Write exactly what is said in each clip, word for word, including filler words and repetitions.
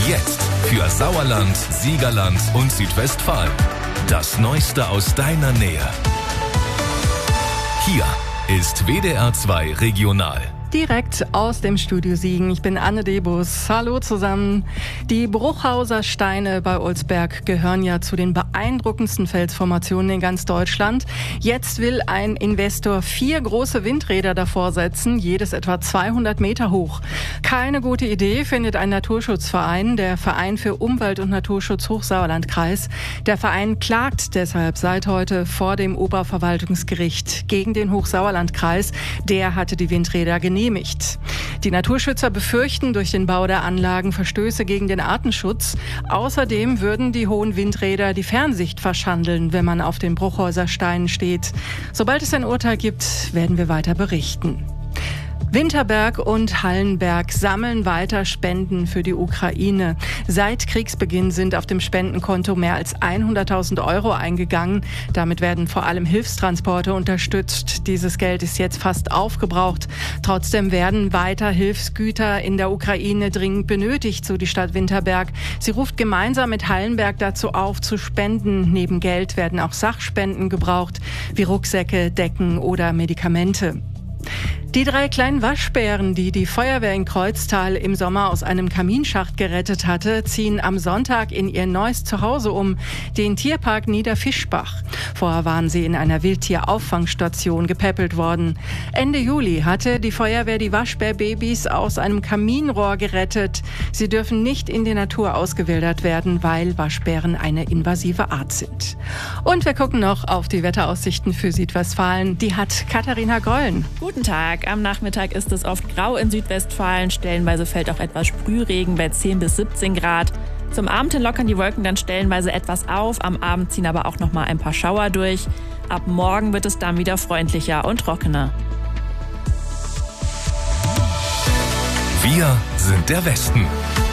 Jetzt für Sauerland, Siegerland und Südwestfalen. Das Neueste aus deiner Nähe. Hier ist W D R zwei Regional. Direkt aus dem Studio Siegen. Ich bin Anne Debus. Hallo zusammen. Die Bruchhauser Steine bei Olsberg gehören ja zu den beeindruckendsten Felsformationen in ganz Deutschland. Jetzt will ein Investor vier große Windräder davor setzen, jedes etwa zweihundert Meter hoch. Keine gute Idee, findet ein Naturschutzverein, der Verein für Umwelt- und Naturschutz Hochsauerlandkreis. Der Verein klagt deshalb seit heute vor dem Oberverwaltungsgericht gegen den Hochsauerlandkreis. Der hatte die Windräder genehmigt. Die Naturschützer befürchten durch den Bau der Anlagen Verstöße gegen den Artenschutz. Außerdem würden die hohen Windräder die Fernsicht verschandeln, wenn man auf den Bruchhauser Steinen steht. Sobald es ein Urteil gibt, werden wir weiter berichten. Winterberg und Hallenberg sammeln weiter Spenden für die Ukraine. Seit Kriegsbeginn sind auf dem Spendenkonto mehr als hunderttausend Euro eingegangen. Damit werden vor allem Hilfstransporte unterstützt. Dieses Geld ist jetzt fast aufgebraucht. Trotzdem werden weiter Hilfsgüter in der Ukraine dringend benötigt, so die Stadt Winterberg. Sie ruft gemeinsam mit Hallenberg dazu auf, zu spenden. Neben Geld werden auch Sachspenden gebraucht, wie Rucksäcke, Decken oder Medikamente. Die drei kleinen Waschbären, die die Feuerwehr in Kreuztal im Sommer aus einem Kaminschacht gerettet hatte, ziehen am Sonntag in ihr neues Zuhause um, den Tierpark Niederfischbach. Vorher waren sie in einer Wildtierauffangstation gepäppelt worden. Ende Juli hatte die Feuerwehr die Waschbärbabys aus einem Kaminrohr gerettet. Sie dürfen nicht in die Natur ausgewildert werden, weil Waschbären eine invasive Art sind. Und wir gucken noch auf die Wetteraussichten für Südwestfalen. Die hat Katharina Grollen. Guten Tag. Am Nachmittag ist es oft grau in Südwestfalen. Stellenweise fällt auch etwas Sprühregen bei zehn bis siebzehn Grad. Zum Abend hin lockern die Wolken dann stellenweise etwas auf. Am Abend ziehen aber auch noch mal ein paar Schauer durch. Ab morgen wird es dann wieder freundlicher und trockener. Wir sind der Westen.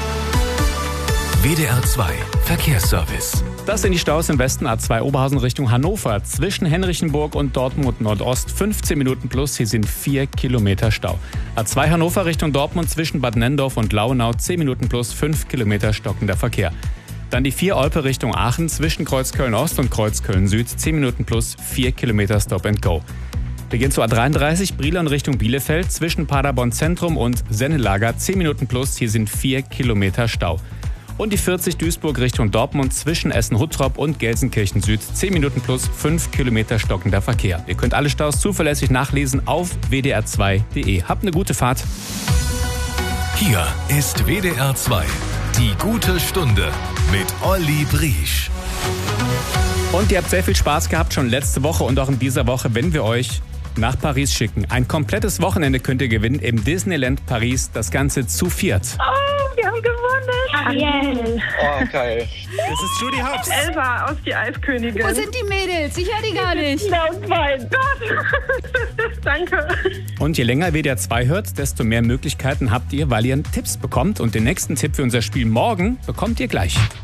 W D R zwei Verkehrsservice. Das sind die Staus im Westen. A zwei Oberhausen Richtung Hannover. Zwischen Henrichenburg und Dortmund Nordost fünfzehn Minuten plus. Hier sind vier Kilometer Stau. A zwei Hannover Richtung Dortmund zwischen Bad Nennendorf und Launau zehn Minuten plus, fünf Kilometer stockender Verkehr. Dann die vier Olpe Richtung Aachen zwischen Kreuzköln Ost und Kreuzköln Süd zehn Minuten plus, vier Kilometer Stop and Go. Wir gehen zu A dreiunddreißig Brilon Richtung Bielefeld zwischen Paderborn Zentrum und Sennelager zehn Minuten plus. Hier sind vier Kilometer Stau. Und die vierzig Duisburg Richtung Dortmund zwischen Essen-Huttrop und Gelsenkirchen Süd zehn Minuten plus, fünf Kilometer stockender Verkehr. Ihr könnt alle Staus zuverlässig nachlesen auf w d r zwei punkt d e. Habt eine gute Fahrt. Hier ist W D R zwei, die gute Stunde mit Olli Briesch. Und ihr habt sehr viel Spaß gehabt schon letzte Woche und auch in dieser Woche, wenn wir euch nach Paris schicken. Ein komplettes Wochenende könnt ihr gewinnen im Disneyland Paris, das Ganze zu viert. Oh, wir haben gewonnen. Ariel. Oh, geil. Das ist Judy Hopps. Elsa aus die Eiskönigin. Wo sind die Mädels? Ich höre die gar nicht. Oh mein Gott. Danke. Und je länger W D R zwei hört, desto mehr Möglichkeiten habt ihr, weil ihr Tipps bekommt. Und den nächsten Tipp für unser Spiel morgen bekommt ihr gleich.